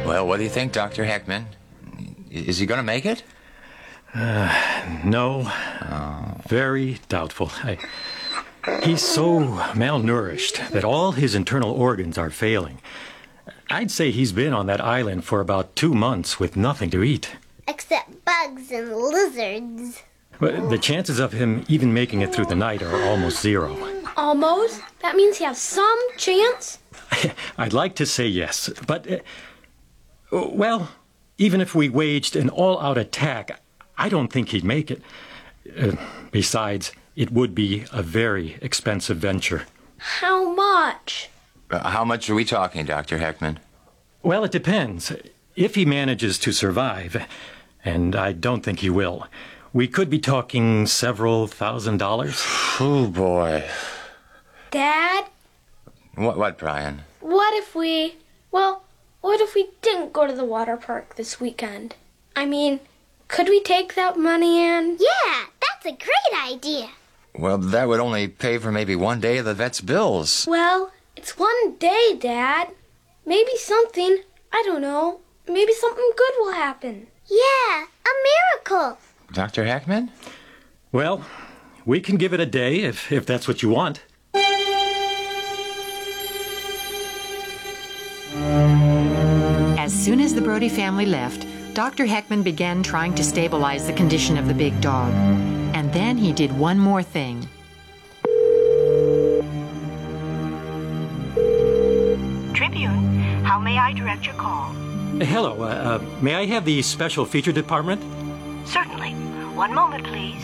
Well, what do you think, Dr. Heckman? Is he going to make it? No. Very doubtful. He's so malnourished that all his internal organs are failing. I'd say he's been on that island for about 2 months with nothing to eat. Except bugs and lizards. But the chances of him even making it through the night are almost zero. Almost? That means he has some chance? I'd like to say yes, but, well, even if we waged an all-out attack, I don't think he'd make it. Besides, it would be a very expensive venture. How much? How much are we talking, Dr. Heckman? Well, it depends. If he manages to survive, and I don't think he will, we could be talking several $1,000s. Oh, boy. Dad? What, Brian? What if we didn't go to the water park this weekend? I mean, could we take that money and... Yeah, that's a great idea. Well, that would only pay for maybe one day of the vet's bills. Well, it's one day, Dad. Maybe something, I don't know, maybe something good will happen. Yeah, a miracle. Dr. Heckman? Well, we can give it a day if that's what you want. As soon as the Brody family left, Dr. Heckman began trying to stabilize the condition of the big dog. And then he did one more thing. Tribune, how may I direct your call? Hello, may I have the special feature department? Certainly. One moment, please.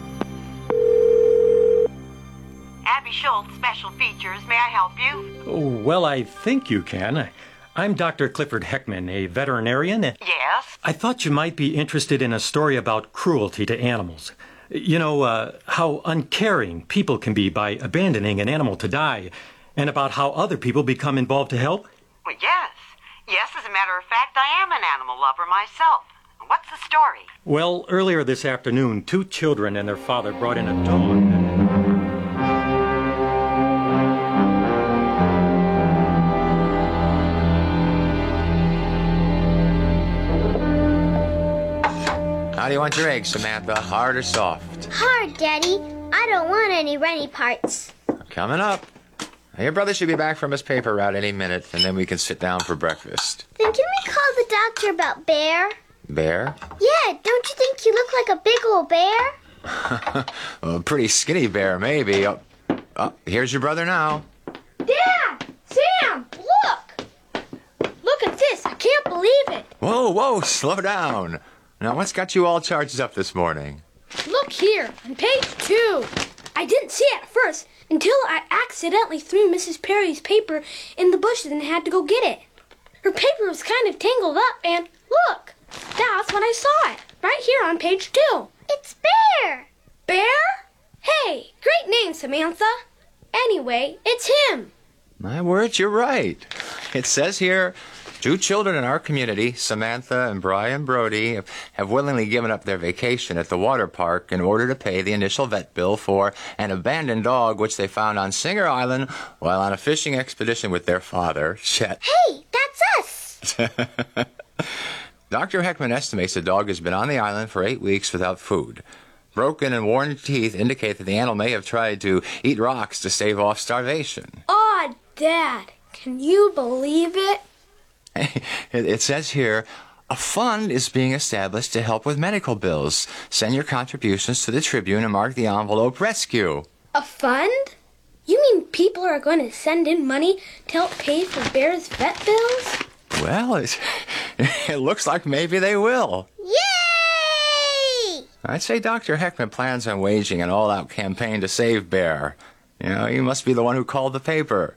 Abby Schultz, Special Features. May I help you? Oh, well, I think you can. I'm Dr. Clifford Heckman, a veterinarian. Yes? I thought you might be interested in a story about cruelty to animals. You know, how uncaring people can be by abandoning an animal to die, and about how other people become involved to help? Well, yes. Yes, as a matter of fact, I am an animal lover myself. What's the story? Well, earlier this afternoon, 2 children and their father brought in a dog. How do you want your eggs, Samantha? Hard or soft? Hard, Daddy. I don't want any runny parts. Coming up. Your brother should be back from his paper route any minute, and then we can sit down for breakfast. Then can we call the doctor about Bear? Bear? Yeah, don't you think he looked like a big old bear? A pretty skinny bear, maybe. Oh, here's your brother now. Dad! Sam! Look! Look at this. I can't believe it. Whoa, slow down. Now, what's got you all charged up this morning? Look here, on page 2. I didn't see it at first until I accidentally threw Mrs. Perry's paper in the bushes and had to go get it. Her paper was kind of tangled up and, look, that's when I saw it, right here on page 2. It's Bear! Bear? Hey, great name, Samantha. Anyway, it's him. My word, you're right. It says here, 2 children in our community, Samantha and Brian Brody, have willingly given up their vacation at the water park in order to pay the initial vet bill for an abandoned dog which they found on Singer Island while on a fishing expedition with their father, Chet. Hey, that's us! Dr. Heckman estimates the dog has been on the island for 8 weeks without food. Broken and worn teeth indicate that the animal may have tried to eat rocks to stave off starvation. Aw, Dad, can you believe it? It says here, a fund is being established to help with medical bills. Send your contributions to the Tribune and mark the envelope Rescue. A fund? You mean people are going to send in money to help pay for Bear's vet bills? Well, it looks like maybe they will. Yay! I'd say Dr. Heckman plans on waging an all-out campaign to save Bear. You know, he must be the one who called the paper.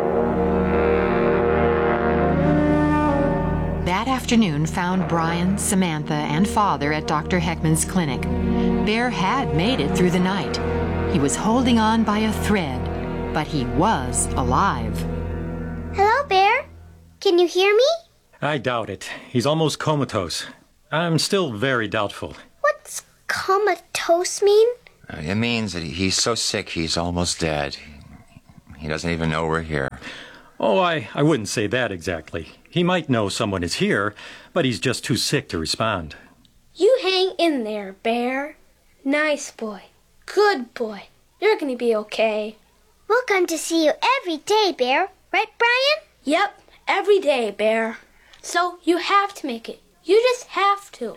That afternoon found Brian, Samantha, and father at Dr. Heckman's clinic. Bear had made it through the night. He was holding on by a thread, but he was alive. Hello, Bear. Can you hear me? I doubt it. He's almost comatose. I'm still very doubtful. What's comatose mean? It means that he's so sick he's almost dead. He doesn't even know we're here. Oh, I wouldn't say that exactly. He might know someone is here, but he's just too sick to respond. You hang in there, Bear. Nice boy. Good boy. You're going to be okay. We'll come to see you every day, Bear. Right, Brian? Yep, every day, Bear. So you have to make it. You just have to.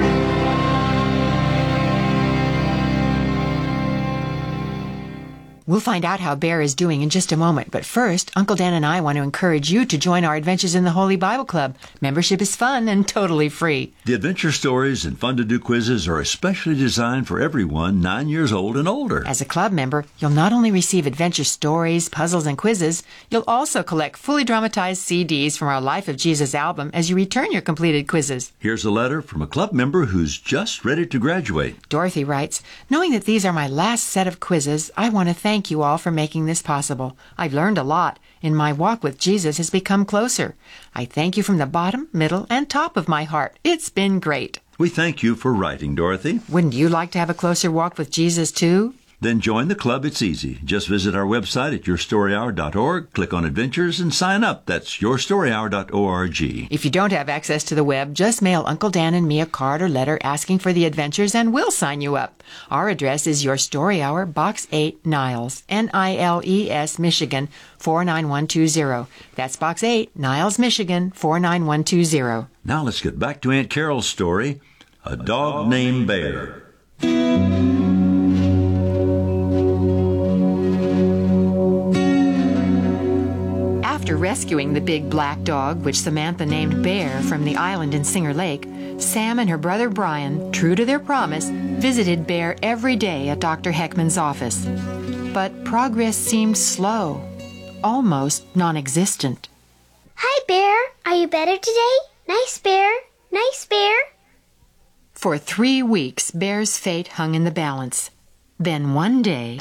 We'll find out how Bear is doing in just a moment, but first, Uncle Dan and I want to encourage you to join our Adventures in the Holy Bible Club. Membership is fun and totally free. The adventure stories and fun-to-do quizzes are especially designed for everyone 9 years old and older. As a club member, you'll not only receive adventure stories, puzzles, and quizzes, you'll also collect fully dramatized CDs from our Life of Jesus album as you return your completed quizzes. Here's a letter from a club member who's just ready to graduate. Dorothy writes, knowing that these are my last set of quizzes, I want to thank you all for making this possible. I've learned a lot, and my walk with Jesus has become closer. I thank you from the bottom, middle, and top of my heart. It's been great. We thank you for writing, Dorothy. Wouldn't you like to have a closer walk with Jesus, too? Then join the club. It's easy. Just visit our website at yourstoryhour.org, click on Adventures, and sign up. That's yourstoryhour.org. If you don't have access to the web, just mail Uncle Dan and me a card or letter asking for the Adventures, and we'll sign you up. Our address is Your Story Hour, Box 8, Niles, Niles, Michigan, 49120. That's Box 8, Niles, Michigan, 49120. Now let's get back to Aunt Carol's story, A Dog Named Bear. After rescuing the big black dog, which Samantha named Bear, from the island in Singer Lake, Sam and her brother Brian, true to their promise, visited Bear every day at Dr. Heckman's office. But progress seemed slow, almost non-existent. Hi, Bear. Are you better today? Nice bear. Nice bear. For 3 weeks, Bear's fate hung in the balance. Then one day...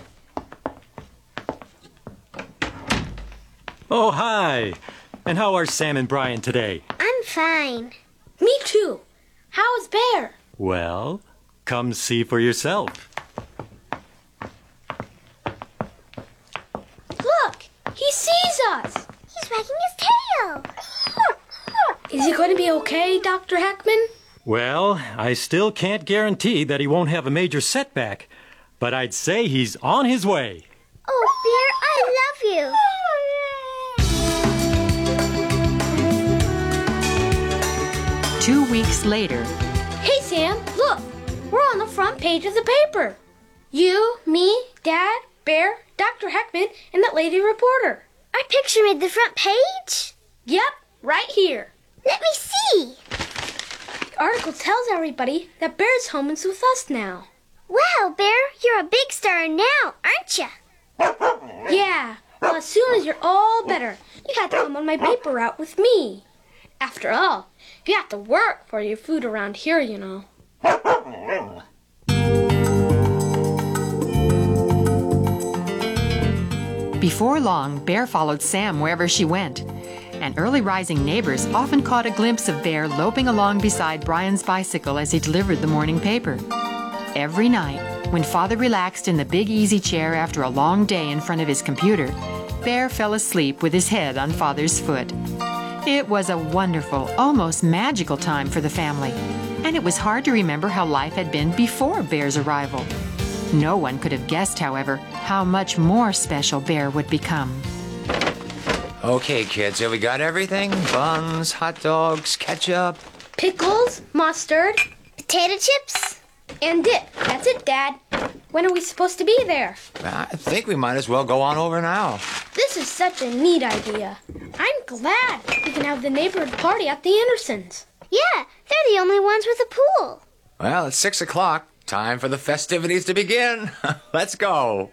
Oh, hi! And how are Sam and Brian today? I'm fine. Me too. How is Bear? Well, come see for yourself. Look! He sees us! He's wagging his tail. Is he going to be okay, Dr. Heckman? Well, I still can't guarantee that he won't have a major setback, but I'd say he's on his way. Oh, Bear, I love you. 2 weeks later... Hey, Sam, look! We're on the front page of the paper. You, me, Dad, Bear, Dr. Heckman, and that lady reporter. Our picture made the front page? Yep, right here. Let me see. The article tells everybody that Bear's home is with us now. Wow, Bear, you're a big star now, aren't you? Yeah, well, as soon as you're all better, you have to come on my paper route with me. After all, you have to work for your food around here, you know. Before long, Bear followed Sam wherever she went. And early rising neighbors often caught a glimpse of Bear loping along beside Brian's bicycle as he delivered the morning paper. Every night, when Father relaxed in the big easy chair after a long day in front of his computer, Bear fell asleep with his head on Father's foot. It was a wonderful, almost magical time for the family, and it was hard to remember how life had been before Bear's arrival. No one could have guessed, however, how much more special Bear would become. Okay, kids, have we got everything? Buns, hot dogs, ketchup? Pickles, mustard, Potato chips? and dip. That's it, Dad. When are we supposed to be there? I think we might as well go on over now. This is such a neat idea. I'm glad we can have the neighborhood party at the Andersons. Yeah, they're the only ones with a pool. Well, it's 6 o'clock. Time for the festivities to begin. Let's go.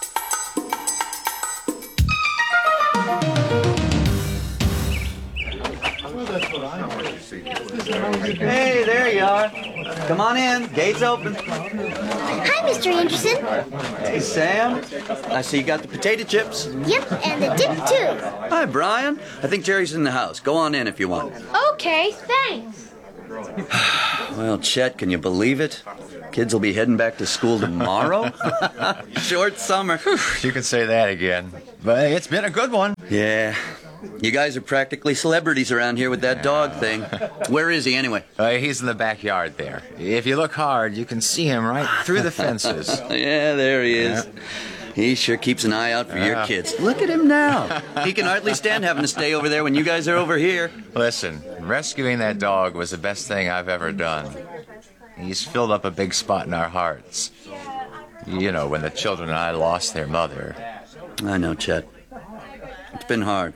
Hey, there you are. Come on in. Gate's open. Hi, Mr. Anderson. Hey, Sam. I see you got the potato chips. Yep, and the dip, too. Hi, Brian. I think Jerry's in the house. Go on in if you want. Okay, thanks. Well, Chet, can you believe it? Kids will be heading back to school tomorrow? Short summer. You can say that again. But it's been a good one. Yeah. You guys are practically celebrities around here with that dog thing. Where is he anyway? He's in the backyard there. If you look hard, you can see him right through the fences. Yeah, there he is. He sure keeps an eye out for your kids. Look at him now. He can hardly stand having to stay over there when you guys are over here. Listen, rescuing that dog was the best thing I've ever done. He's filled up a big spot in our hearts. You know, when the children and I lost their mother. I know, Chet. It's been hard.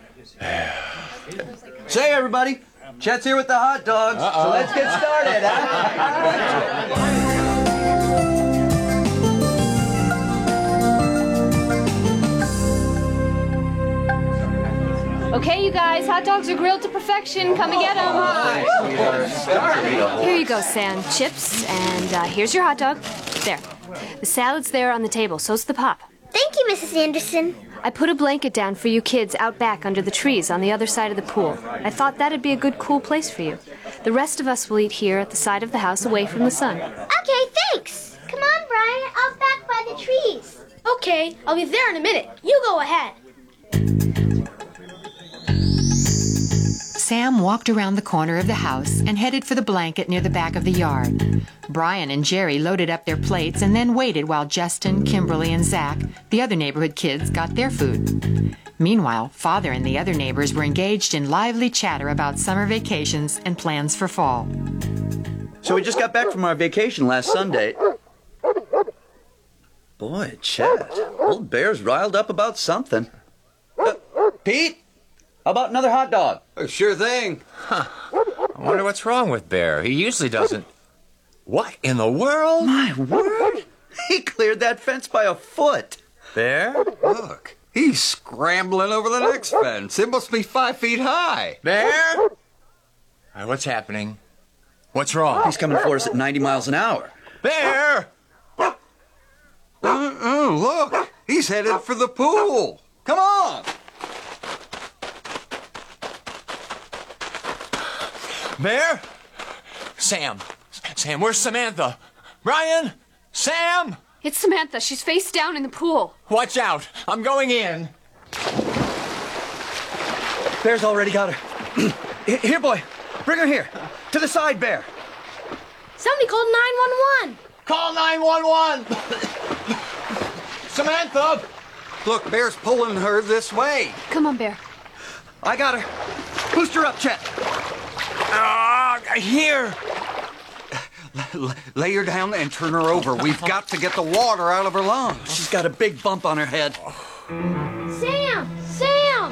Say, everybody, Chet's here with the hot dogs. So let's get started, Okay, you guys, hot dogs are grilled to perfection. Come and get them. Here you go, Sam. Chips, and here's your hot dog. There. The salad's there on the table, so's the pop. Thank you, Mrs. Anderson. I put a blanket down for you kids out back under the trees on the other side of the pool. I thought that'd be a good, cool place for you. The rest of us will eat here at the side of the house away from the sun. Okay, thanks. Come on, Brian, out back by the trees. Okay, I'll be there in a minute. You go ahead. Sam walked around the corner of the house and headed for the blanket near the back of the yard. Brian and Jerry loaded up their plates and then waited while Justin, Kimberly, and Zach, the other neighborhood kids, got their food. Meanwhile, Father and the other neighbors were engaged in lively chatter about summer vacations and plans for fall. So we just got back from our vacation last Sunday. Boy, Chet, old Bear's riled up about something. Pete, how about another hot dog? Sure thing. I wonder what's wrong with Bear. He usually doesn't... What in the world? My word! He cleared that fence by a foot. Bear? Look, he's scrambling over the next fence. It must be 5 feet high. Bear? All right, what's happening? What's wrong? He's coming for us at 90 miles an hour. Bear! Look, he's headed for the pool. Come on. Bear? Sam, where's Samantha? Brian? Sam? It's Samantha. She's face down in the pool. Watch out. I'm going in. Bear's already got her. Here, boy. Bring her here. To the side, Bear. Somebody called 911. Call 911. Samantha! Look, Bear's pulling her this way. Come on, Bear. I got her. Boost her up, Chet. Here. Lay her down and turn her over. We've got to get the water out of her lungs. She's got a big bump on her head. Sam! Sam!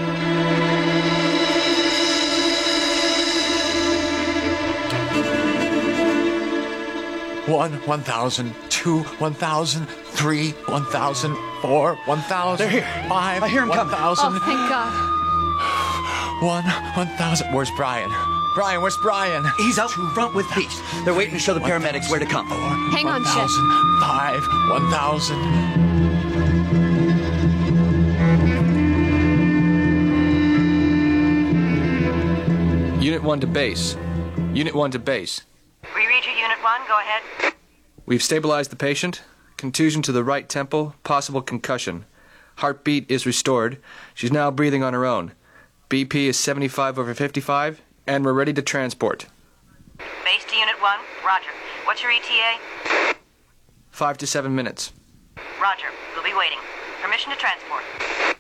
1,000, 2, 1,000, 3, 1,000, 4, 1,000. They're here. 5. I hear 'em coming. 1,000. Oh, thank God. 1,000. Where's Brian? Brian, where's Brian? He's out front with Pete. They're waiting to show the paramedics where to come. Hang on, Chet. 5, 1,000. Unit 1 to base. Unit 1 to base. We read you, Unit 1. Go ahead. We've stabilized the patient. Contusion to the right temple, possible concussion. Heartbeat is restored. She's now breathing on her own. BP is 75/55, and we're ready to transport. Base to Unit 1. Roger. What's your ETA? 5 to 7 minutes. Roger. We'll be waiting. Permission to transport.